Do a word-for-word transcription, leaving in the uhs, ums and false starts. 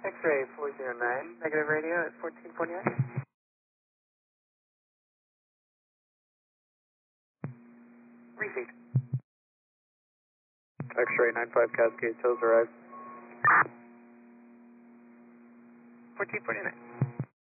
X-ray four zero nine, negative radio at fourteen forty-nine. Received. X-ray nine five Cascade, Hills arrived. fourteen forty-nine.